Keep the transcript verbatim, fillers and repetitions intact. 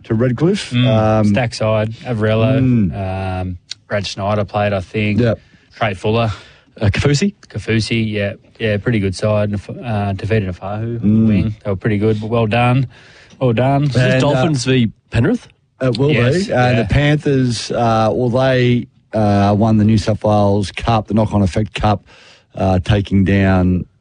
to Redcliffe. Mm, um, stack side, Avrello, mm. um, Brad Schneider played, I think. Yep. Trey Fuller. Uh, Kafusi? Kafusi, yeah. Yeah, pretty good side. Uh, defeated Afahu, Mm. wing. They were pretty good, but well done. Well done. Is this And, Dolphins v Penrith? It will Yes, be. And yeah. the Panthers, uh, well, they uh, won the New South Wales Cup, the Knock-On Effect Cup, uh, taking down